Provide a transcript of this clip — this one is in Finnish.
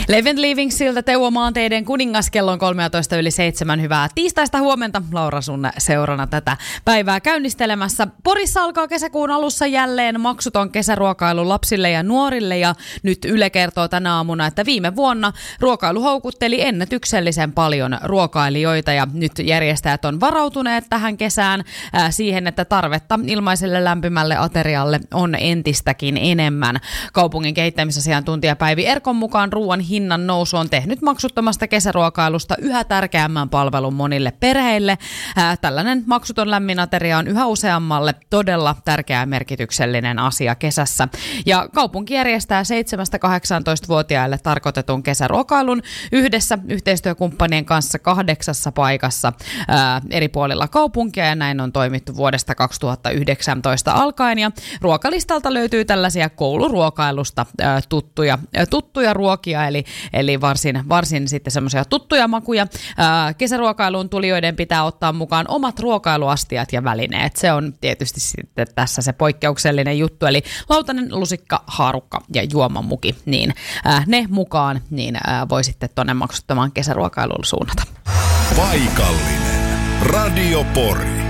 Levent Livingsiltä Teuvo Maanteiden kuningas, kello on 7:13. Hyvää tiistaista huomenta. Laura sun seurana tätä päivää käynnistelemässä. Porissa alkaa kesäkuun alussa jälleen maksuton kesäruokailu lapsille ja nuorille. Ja nyt Yle kertoo tänä aamuna, että viime vuonna ruokailu houkutteli ennätyksellisen paljon ruokailijoita. Ja nyt järjestäjät on varautuneet tähän kesään siihen, että tarvetta ilmaiselle lämpimälle aterialle on entistäkin enemmän. Kaupungin kehittämisasiantuntija Päivi Erkon mukaan ruoan hinnan nousu on tehnyt maksuttomasta kesäruokailusta yhä tärkeämmän palvelun monille perheille. Tällainen maksuton lämmin ateria on yhä useammalle todella tärkeä ja merkityksellinen asia kesässä. Ja kaupunki järjestää 7-18-vuotiaille tarkoitetun kesäruokailun yhdessä yhteistyökumppanien kanssa 8 paikassa eri puolilla kaupunkia, ja näin on toimittu vuodesta 2019 alkaen. Ja ruokalistalta löytyy tällaisia kouluruokailusta tuttuja ruokia, eli varsin sitten semmoisia tuttuja makuja. Kesäruokailuun tulijoiden pitää ottaa mukaan omat ruokailuastiat ja välineet. Se on tietysti sitten tässä se poikkeuksellinen juttu, eli lautanen, lusikka, haarukka ja juomamuki, niin ne mukaan niin voi sitten tuonne maksuttomaan kesäruokailuun suunnata. Paikallinen Radio Pori.